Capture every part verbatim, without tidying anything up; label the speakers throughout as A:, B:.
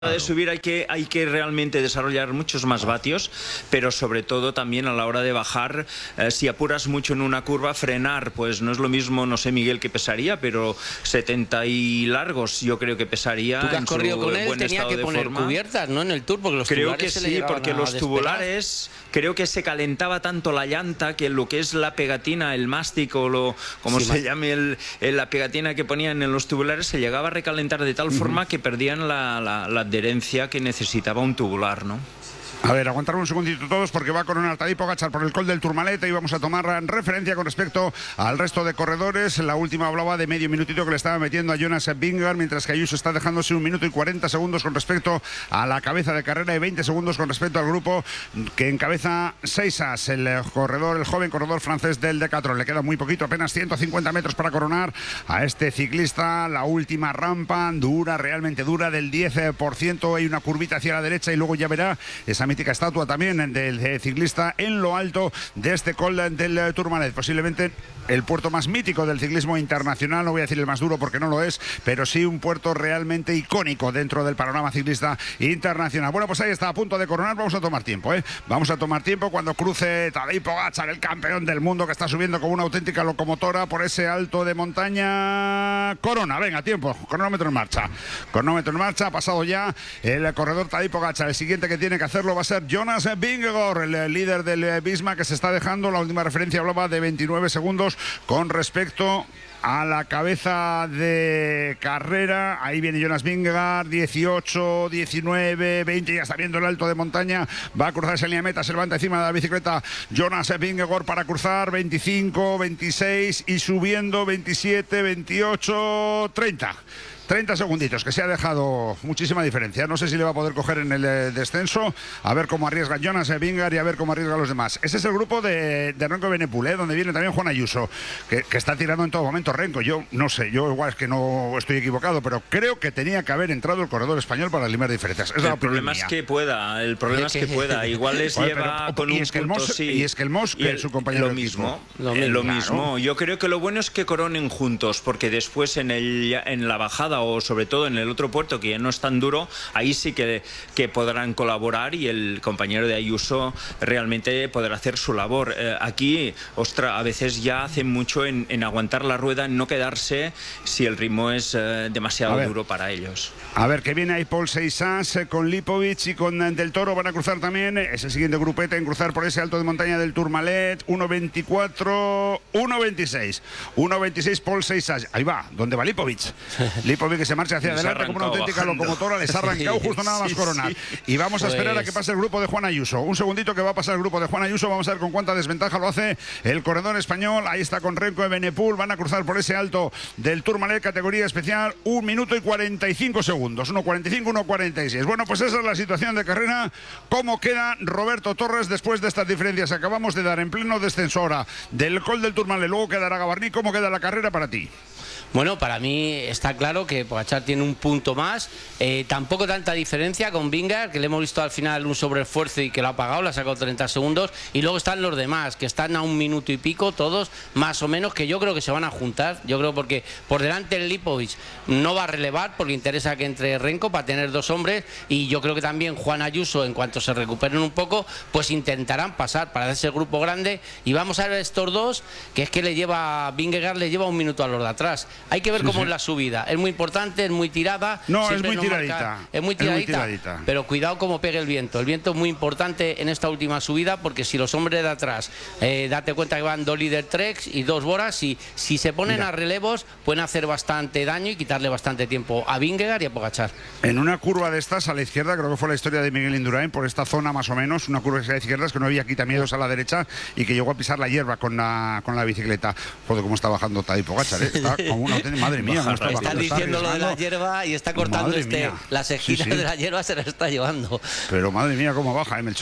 A: De subir hay que, hay que realmente desarrollar muchos más vatios, pero sobre todo también a la hora de bajar, eh, si apuras mucho en una curva, frenar, pues no es lo mismo, no sé Miguel qué pesaría, pero setenta y largos yo creo que pesaría.
B: Tú que has
A: en
B: corrido
A: su
B: con él,
A: buen
B: tenía que poner
A: forma.
B: cubiertas, ¿no? En el Tour, porque los
A: creo
B: tubulares
A: que
B: se
A: sí,
B: le
A: porque
B: a
A: los
B: despegar.
A: tubulares, creo que se calentaba tanto la llanta que lo que es la pegatina, el mástico, lo, como
B: Sí,
A: se
B: ma-
A: llame, el, el- la pegatina que ponían en los tubulares, se llegaba a recalentar de tal uh-huh. forma que perdían la, la, la adherencia que necesitaba un tubular, ¿no?
C: A ver, aguantar un segundito todos porque va a coronar Tadej Pogačar por el Col del Tourmalet y vamos a tomar referencia con respecto al resto de corredores. La última hablaba de medio minutito que le estaba metiendo a Jonas Vingegaard, mientras que Ayuso está dejándose un minuto y cuarenta segundos con respecto a la cabeza de carrera y veinte segundos con respecto al grupo que encabeza Seisas, el corredor, el joven corredor francés del Decathlon. Le queda muy poquito, apenas ciento cincuenta metros para coronar a este ciclista. La última rampa dura, realmente dura, del diez por ciento. Hay una curvita hacia la derecha y luego ya verá esa mítica estatua también del ciclista en lo alto de este Col del Tourmalet, posiblemente el puerto más mítico del ciclismo internacional. No voy a decir el más duro porque no lo es, pero sí un puerto realmente icónico dentro del panorama ciclista internacional. Bueno, pues ahí está, a punto de coronar. Vamos a tomar tiempo, ¿eh? Vamos a tomar tiempo cuando cruce Tadej Pogačar, el campeón del mundo que está subiendo como una auténtica locomotora por ese alto de montaña. Corona, venga, tiempo, cronómetro en marcha. Cronómetro en marcha, ha pasado ya el corredor Tadej Pogačar. El siguiente que tiene que hacerlo va a ser Jonas Vingegaard, el líder del Visma, que se está dejando. La última referencia hablaba de veintinueve segundos con respecto a la cabeza de carrera. Ahí viene Jonas Vingegaard, dieciocho, diecinueve, veinte, ya está viendo el alto de montaña, va a cruzar esa línea de meta, se levanta encima de la bicicleta Jonas Vingegaard para cruzar, veinticinco, veintiséis y subiendo, veintisiete, veintiocho, treinta. treinta segunditos, que se ha dejado muchísima diferencia. No sé si le va a poder coger en el eh, descenso. A ver cómo arriesga Jonas Vingegaard y a ver cómo arriesga a los demás. Ese es el grupo de, de Renko Evenepoel, ¿eh? Donde viene también Juan Ayuso, que, que está tirando en todo momento Renko. Yo no sé, yo igual es que no estoy equivocado, pero creo que tenía que haber entrado el corredor español para limar diferencias. Es
A: el problema es que pueda, el problema es que pueda. Igual les
C: Oye,
A: lleva
C: pero,
A: con
C: y
A: un
C: es que el
A: punto,
C: Mos,
A: sí.
C: Y es que el Mos, que
A: el,
C: su compañero
A: lo mismo,
C: lo
A: mismo. Lo
C: mismo.
A: mismo. Claro. Yo creo que lo bueno es que coronen juntos, porque después en, el, en la bajada o sobre todo en el otro puerto que ya no es tan duro, ahí sí que, que podrán colaborar y el compañero de Ayuso realmente podrá hacer su labor. Eh, aquí, ostra, a veces ya hacen mucho en, en aguantar la rueda, en no quedarse si el ritmo es eh, demasiado duro para ellos.
C: A ver, que viene ahí Paul Seisas eh, con Lipovic y con eh, Del Toro, van a cruzar también, es el siguiente grupete en cruzar por ese alto de montaña del Tourmalet, uno veinticuatro, uno veintiséis, uno veintiséis Paul Seisas, ahí va, ¿dónde va Lipovic? Lipovic que se marcha hacia adelante como una auténtica bajando. locomotora, les ha arrancado sí, justo nada más sí, coronar. Sí. Y vamos a pues... esperar a que pase el grupo de Juan Ayuso. Un segundito que va a pasar el grupo de Juan Ayuso, vamos a ver con cuánta desventaja lo hace el corredor español. Ahí está con Renko Evenepoel, van a cruzar por ese alto del Tourmalet, categoría especial, un minuto y cuarenta y cinco segundos, uno cuarenta y cinco, uno cuarenta y seis. Bueno, pues esa es la situación de carrera. ¿Cómo queda Roberto Torres después de estas diferencias? Acabamos de dar en pleno descenso ahora del Col del Tourmalet, luego quedará Gavarní. ¿Cómo queda la carrera para ti?
B: Bueno, para mí está claro que Pogačar tiene un punto más, eh, tampoco tanta diferencia con Vingegaard, que le hemos visto al final un sobreesfuerzo y que lo ha pagado, le ha sacado treinta segundos, y luego están los demás, que están a un minuto y pico, todos más o menos, que yo creo que se van a juntar, yo creo porque por delante el Lipovic no va a relevar, porque interesa que entre Renko para tener dos hombres, y yo creo que también Juan Ayuso, en cuanto se recuperen un poco, pues intentarán pasar para hacerse el grupo grande, y vamos a ver estos dos, que es que le lleva, Vingegaard le lleva un minuto a los de atrás. Hay que ver sí, cómo sí. es la subida. Es muy importante, es muy tirada.
C: No, es muy tiradita.
B: Marcar, es muy tiradita. Es muy tiradita. Pero cuidado cómo pegue el viento. El viento es muy importante en esta última subida porque si los hombres de atrás, eh, date cuenta que van dos líder treks y dos boras, y si se ponen Mira. a relevos pueden hacer bastante daño y quitarle bastante tiempo a Vingegaard y a Pogačar.
C: En una curva de estas a la izquierda, creo que fue la historia de Miguel Indurain, por esta zona más o menos, una curva a la izquierda, es que no había quitamiedos a la derecha y que llegó a pisar la hierba con la, con la bicicleta. Joder, cómo está bajando Tadej Pogačar, ¿eh? Está como una auténtica... Madre mía, cómo está bajando.
B: Está diciendo está lo de la hierba y está cortando este, las esquinas sí, sí. de la hierba se las está llevando.
C: Pero madre mía, cómo baja, ¿eh, Melchor?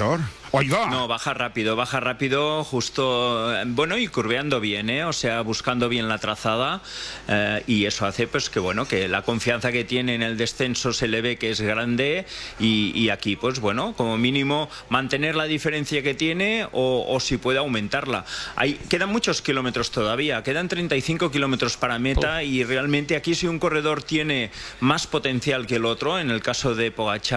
C: Oiga.
A: No, baja rápido, baja rápido, justo, bueno, y curveando bien, ¿eh? O sea, buscando bien la trazada, eh, y eso hace pues que, bueno, que la confianza que tiene en el descenso se le ve que es grande y, y aquí, pues bueno, como mínimo mantener la diferencia que tiene o, o si puede aumentarla. Hay, quedan muchos kilómetros todavía, quedan treinta y cinco kilómetros para meta oh. y realmente aquí si un corredor tiene más potencial que el otro, en el caso de Pogačar,